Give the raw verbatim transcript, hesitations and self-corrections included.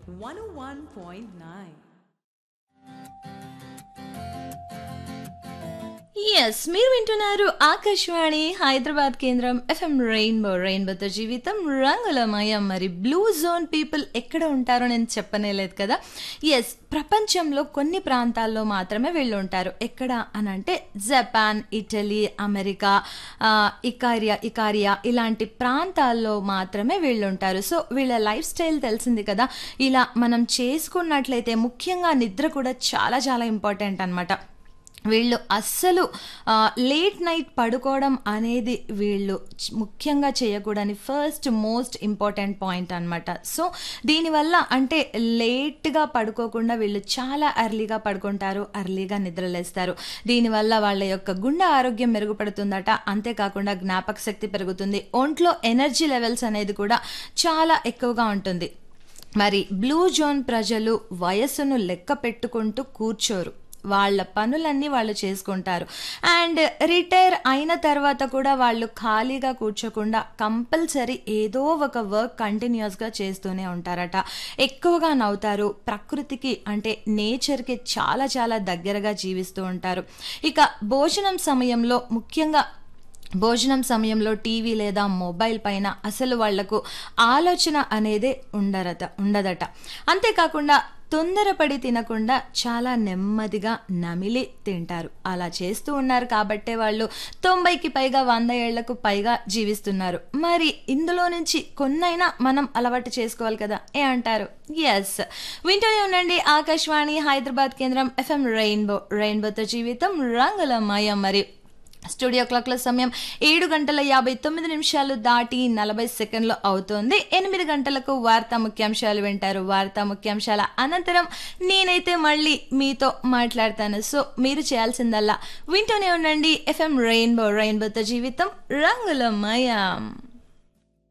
one oh one point nine. Yes మీరు వింటున్నారు ఆకాశవాణి హైదరాబాద్ కేంద్రం ఎఫ్ఎం రెయిన్బో రెయిన్బోతో జీవితం రంగులమయం. మరి బ్లూ జోన్ పీపుల్ ఎక్కడ ఉంటారో నేను చెప్పనేలేదు కదా. ఎస్, ప్రపంచంలో కొన్ని ప్రాంతాల్లో మాత్రమే వీళ్ళు ఉంటారు. ఎక్కడ అని అంటే జపాన్, ఇటలీ, అమెరికా, ఇకారియా ఇకారియా ఇలాంటి ప్రాంతాల్లో మాత్రమే వీళ్ళు ఉంటారు. సో వీళ్ళ లైఫ్ స్టైల్ తెలిసింది కదా. ఇలా మనం చేసుకున్నట్లయితే ముఖ్యంగా నిద్ర కూడా చాలా చాలా ఇంపార్టెంట్ అనమాట. వీళ్ళు అస్సలు లేట్ నైట్ పడుకోవడం అనేది వీళ్ళు ముఖ్యంగా చేయకూడని ఫస్ట్ మోస్ట్ ఇంపార్టెంట్ పాయింట్ అనమాట. సో దీనివల్ల అంటే లేట్గా పడుకోకుండా వీళ్ళు చాలా ఎర్లీగా పడుకుంటారు, ఎర్లీగా నిద్రలేస్తారు. దీనివల్ల వాళ్ళ యొక్క గుండె ఆరోగ్యం మెరుగుపడుతుందట. అంతేకాకుండా జ్ఞాపక శక్తి పెరుగుతుంది, ఒంట్లో ఎనర్జీ లెవెల్స్ అనేది కూడా చాలా ఎక్కువగా ఉంటుంది. మరి బ్లూ జోన్ ప్రజలు వయస్సును లెక్క పెట్టుకుంటూ కూర్చోరు, వాళ్ళ పనులన్నీ వాళ్ళు చేసుకుంటారు. అండ్ రిటైర్ అయిన తర్వాత కూడా వాళ్ళు ఖాళీగా కూర్చోకుండా కంపల్సరీ ఏదో ఒక వర్క్ కంటిన్యూస్గా చేస్తూనే ఉంటారట. ఎక్కువగా నవ్వుతారు, ప్రకృతికి అంటే నేచర్కి చాలా చాలా దగ్గరగా జీవిస్తూ ఉంటారు. ఇక భోజనం సమయంలో ముఖ్యంగా భోజనం సమయంలో టీవీ లేదా మొబైల్ పైన అసలు వాళ్లకు ఆలోచన అనేదే ఉండరట ఉండదట అంతేకాకుండా తొందరపడి తినకుండా చాలా నెమ్మదిగా నమిలి తింటారు. అలా చేస్తూ ఉన్నారు కాబట్టే వాళ్ళు తొంభైకి పైగా వంద ఏళ్లకు పైగా జీవిస్తున్నారు. మరి ఇందులో నుంచి కొన్నైనా మనం అలవాటు చేసుకోవాలి కదా, ఏ అంటారు? ఎస్, వింటూనే ఉండండి ఆకాశవాణి హైదరాబాద్ కేంద్రం ఎఫ్ఎం రెయిన్బో రెయిన్బోతో జీవితం రంగులమయం. మరి స్టూడియో క్లాక్ల సమయం ఏడు గంటల యాభై తొమ్మిది నిమిషాలు దాటి నలభై సెకండ్లు అవుతోంది. ఎనిమిది గంటలకు వార్తా ముఖ్యాంశాలు వింటారు. వార్తా ముఖ్యాంశాల అనంతరం నేనైతే మళ్ళీ మీతో మాట్లాడతాను. సో మీరు చేయాల్సిందల్లా వింటూనే ఉండండి ఎఫ్ఎం రెయిన్బో రెయిన్బోతో జీవితం రంగులమయం.